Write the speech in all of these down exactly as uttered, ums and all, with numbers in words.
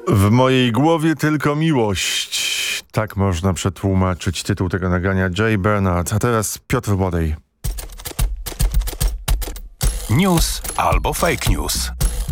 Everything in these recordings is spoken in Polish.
W mojej głowie tylko miłość. Tak można przetłumaczyć tytuł tego nagrania Jay Bernard. A teraz Piotr Wodej. News albo fake news.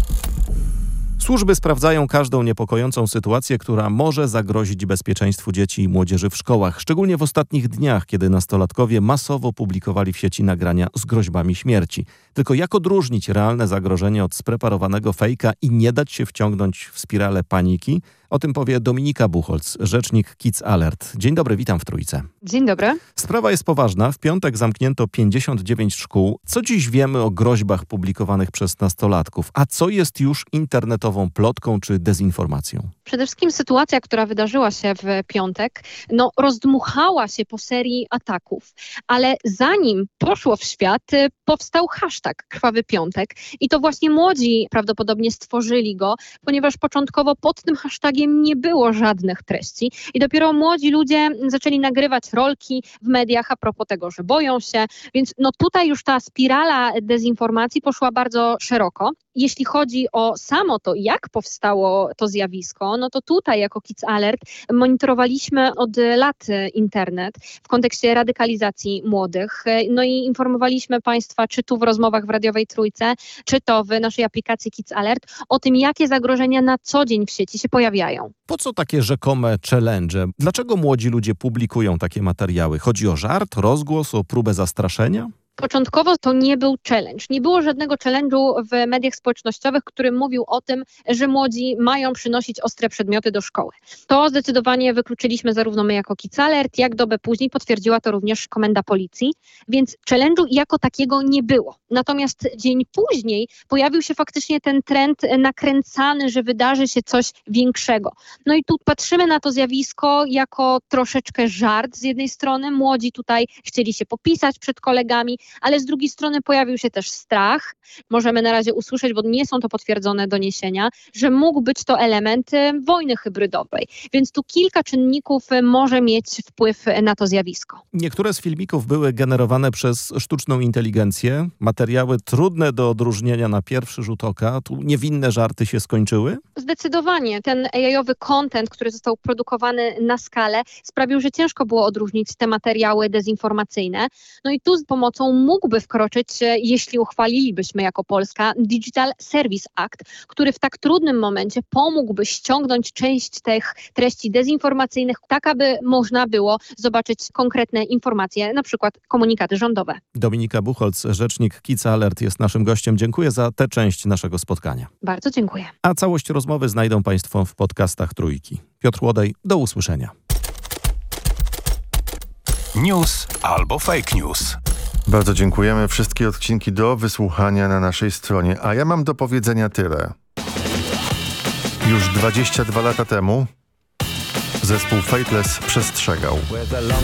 Służby sprawdzają każdą niepokojącą sytuację, która może zagrozić bezpieczeństwu dzieci i młodzieży w szkołach, szczególnie w ostatnich dniach, kiedy nastolatkowie masowo publikowali w sieci nagrania z groźbami śmierci. Tylko jak odróżnić realne zagrożenie od spreparowanego fejka i nie dać się wciągnąć w spiralę paniki? O tym powie Dominika Buchholz, rzecznik Kids Alert. Dzień dobry, witam w Trójce. Dzień dobry. Sprawa jest poważna. W piątek zamknięto pięćdziesiąt dziewięć szkół. Co dziś wiemy o groźbach publikowanych przez nastolatków? A co jest już internetową plotką czy dezinformacją? Przede wszystkim sytuacja, która wydarzyła się w piątek, no rozdmuchała się po serii ataków, ale zanim poszło w świat, powstał hashtag Krwawy Piątek i to właśnie młodzi prawdopodobnie stworzyli go, ponieważ początkowo pod tym hashtagiem nie było żadnych treści i dopiero młodzi ludzie zaczęli nagrywać rolki w mediach a propos tego, że boją się, więc no tutaj już ta spirala dezinformacji poszła bardzo szeroko. Jeśli chodzi o samo to, jak powstało to zjawisko, no to tutaj jako Kids Alert monitorowaliśmy od lat internet w kontekście radykalizacji młodych. No i informowaliśmy Państwa, czy tu w rozmowach w Radiowej Trójce, czy to w naszej aplikacji Kids Alert, o tym, jakie zagrożenia na co dzień w sieci się pojawiają. Po co takie rzekome challenge? Dlaczego młodzi ludzie publikują takie materiały? Chodzi o żart, rozgłos, o próbę zastraszenia? Początkowo to nie był challenge. Nie było żadnego challenge'u w mediach społecznościowych, który mówił o tym, że młodzi mają przynosić ostre przedmioty do szkoły. To zdecydowanie wykluczyliśmy zarówno my jako Kids Alert, jak dobę później potwierdziła to również komenda policji, więc challenge'u jako takiego nie było. Natomiast dzień później pojawił się faktycznie ten trend nakręcany, że wydarzy się coś większego. No i tu patrzymy na to zjawisko jako troszeczkę żart z jednej strony. Młodzi tutaj chcieli się popisać przed kolegami, ale z drugiej strony pojawił się też strach, możemy na razie usłyszeć, bo nie są to potwierdzone doniesienia, że mógł być to element wojny hybrydowej. Więc tu kilka czynników może mieć wpływ na to zjawisko. Niektóre z filmików były generowane przez sztuczną inteligencję. Materiały trudne do odróżnienia na pierwszy rzut oka. Tu niewinne żarty się skończyły? Zdecydowanie. Ten A I-owy content, który został produkowany na skalę, sprawił, że ciężko było odróżnić te materiały dezinformacyjne. No i tu z pomocą mógłby wkroczyć, jeśli uchwalilibyśmy jako Polska Digital Service Act, który w tak trudnym momencie pomógłby ściągnąć część tych treści dezinformacyjnych, tak aby można było zobaczyć konkretne informacje, na przykład komunikaty rządowe. Dominika Buchholz, rzecznik Kids Alert, jest naszym gościem. Dziękuję za tę część naszego spotkania. Bardzo dziękuję. A całość rozmowy znajdą Państwo w podcastach Trójki. Piotr Łodej, do usłyszenia. News albo fake news. Bardzo dziękujemy. Wszystkie odcinki do wysłuchania na naszej stronie. A ja mam do powiedzenia tyle. Już dwadzieścia dwa lata temu zespół Fateless przestrzegał.